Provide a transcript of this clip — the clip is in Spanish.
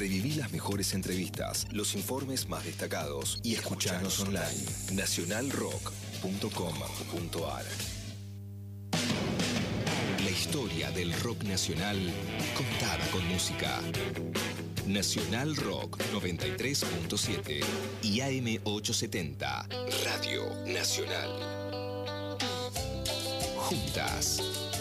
Reviví las mejores entrevistas, los informes más destacados y escuchanos online. Nacionalrock.com.ar. La historia del rock nacional contada con música. Nacional Rock 93.7 y AM 870 Radio Nacional. Juntas